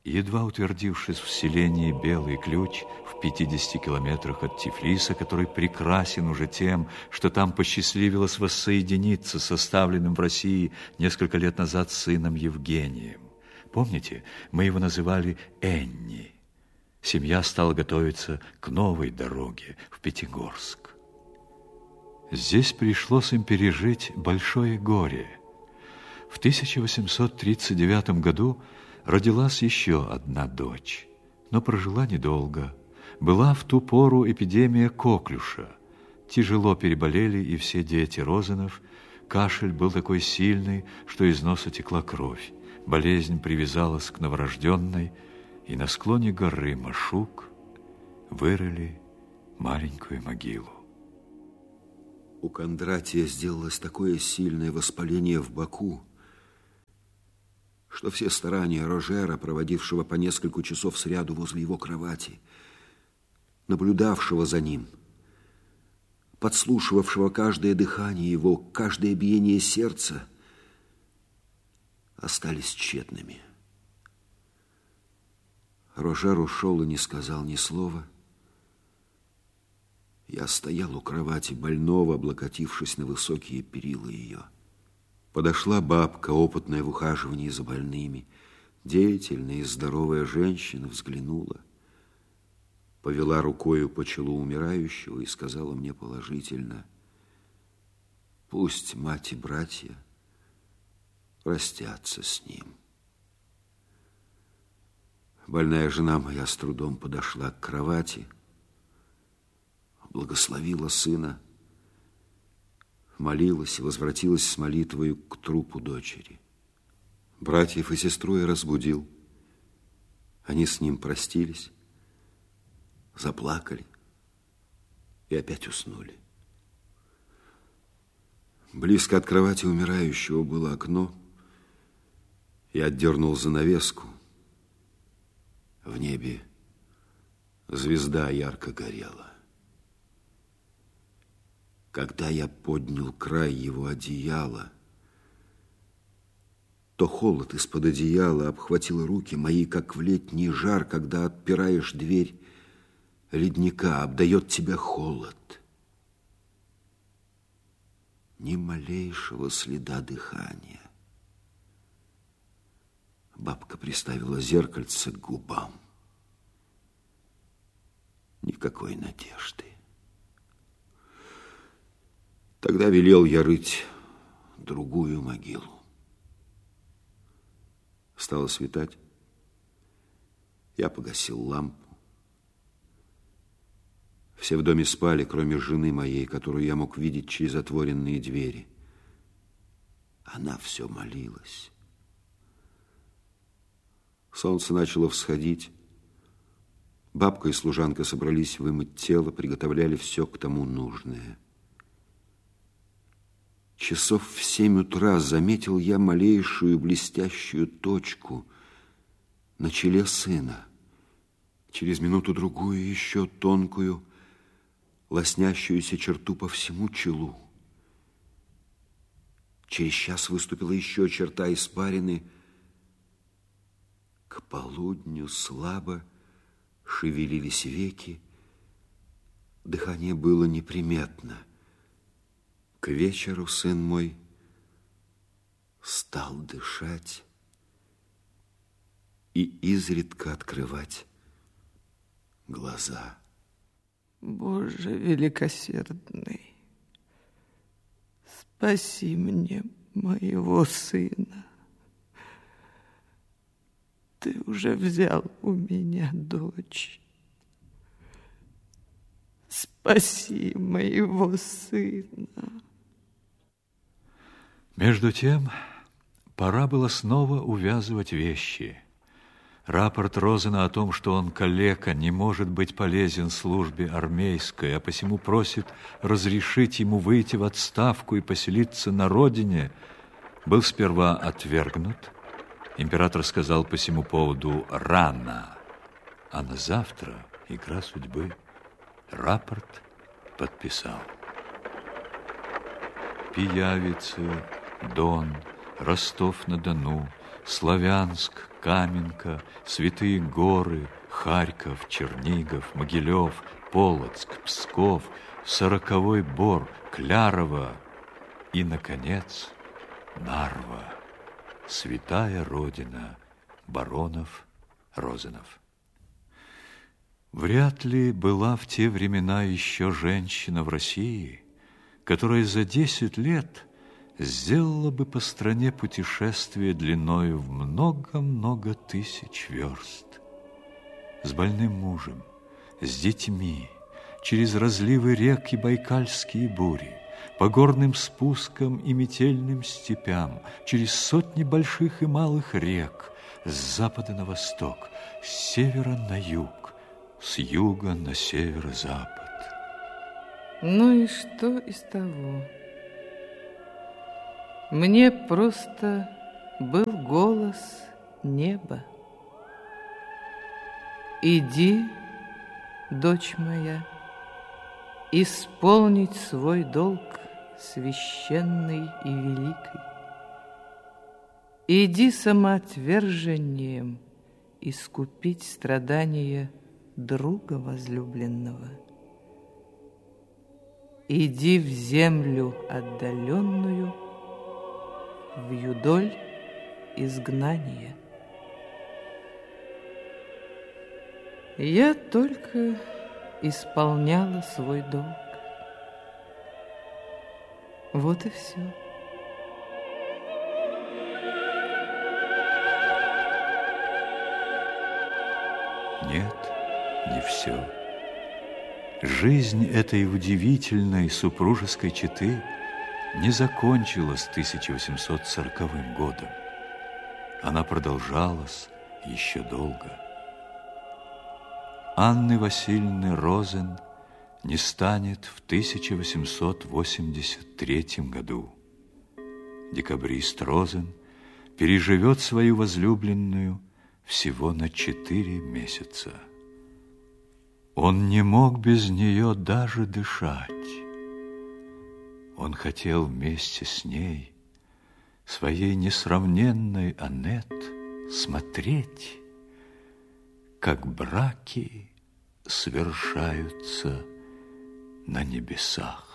Едва утвердившись в селении Белый Ключ в 50 километрах от Тифлиса, который прекрасен уже тем, что там посчастливилось воссоединиться с оставленным в России несколько лет назад сыном Евгением. Помните, мы его называли Энни. Семья стала готовиться к новой дороге в Пятигорск. Здесь пришлось им пережить большое горе. В 1839 году родилась еще одна дочь, но прожила недолго. Была в ту пору эпидемия коклюша. Тяжело переболели и все дети Розанов. Кашель был такой сильный, что из носа текла кровь. Болезнь привязалась к новорожденной, и на склоне горы Машук вырыли маленькую могилу. У Кондратия сделалось такое сильное воспаление в боку, что все старания Рожера, проводившего по несколько часов сряду возле его кровати, наблюдавшего за ним, подслушивавшего каждое дыхание его, каждое биение сердца, остались тщетными. Рожер ушел и не сказал ни слова. Я стоял у кровати больного, облокотившись на высокие перила ее. Подошла бабка, опытная в ухаживании за больными. Деятельная и здоровая женщина взглянула, повела рукою по челу умирающего и сказала мне положительно: пусть мать и братья простятся с ним. Больная жена моя с трудом подошла к кровати, благословила сына, молилась и возвратилась с молитвою к трупу дочери. Братьев и сестру я разбудил. Они с ним простились, заплакали и опять уснули. Близко от кровати умирающего было окно. Я отдернул занавеску. В небе звезда ярко горела. Когда я поднял край его одеяла, то холод из-под одеяла обхватил руки мои, как в летний жар, когда отпираешь дверь ледника, обдает тебя холод. Ни малейшего следа дыхания. Бабка приставила зеркальце к губам. Никакой надежды. Тогда велел я рыть другую могилу. Стало светать. Я погасил лампу. Все в доме спали, кроме жены моей, которую я мог видеть через отворенные двери. Она все молилась. Солнце начало всходить. Бабка и служанка собрались вымыть тело, приготовляли все к тому нужное. Часов в 7 утра заметил я малейшую блестящую точку на челе сына. Через минуту-другую еще тонкую, лоснящуюся черту по всему челу. Через час выступила еще черта испарины. К полудню слабо шевелились веки. Дыхание было неприметно. К вечеру сын мой стал дышать и изредка открывать глаза. Боже великосердный, спаси мне моего сына. Ты уже взял у меня дочь. Спаси моего сына. Между тем, пора было снова увязывать вещи. Рапорт Розена о том, что он калека, не может быть полезен службе армейской, а посему просит разрешить ему выйти в отставку и поселиться на родине, был сперва отвергнут. Император сказал по сему поводу «рано», а на завтра игра судьбы. Рапорт подписал. Пиявицы, Дон, Ростов-на-Дону, Славянск, Каменка, Святые горы, Харьков, Чернигов, Могилев, Полоцк, Псков, Сороковой Бор, Клярово и, наконец, Нарва, святая родина баронов Розанов. Вряд ли была в те времена еще женщина в России, которая за 10 лет сделала бы по стране путешествие длиною в много-много тысяч верст. С больным мужем, с детьми, через разливы рек и байкальские бури, по горным спускам и метельным степям, через сотни больших и малых рек, с запада на восток, с севера на юг, с юга на северо-запад. Ну и что из того? Мне просто был голос неба. Иди, дочь моя, исполнить свой долг священный и великий. Иди самоотвержением искупить страдания друга возлюбленного. Иди в землю отдаленную, в юдоль изгнания. Я только исполняла свой долг. Вот и все. Нет, не все. Жизнь этой удивительной супружеской четы не закончилась 1840 годом. Она продолжалась еще долго. Анны Васильевны Розен не станет в 1883 году. Декабрист Розен переживет свою возлюбленную всего на 4 месяца. Он не мог без нее даже дышать. Он хотел вместе с ней, своей несравненной Аннет, смотреть, как браки совершаются на небесах.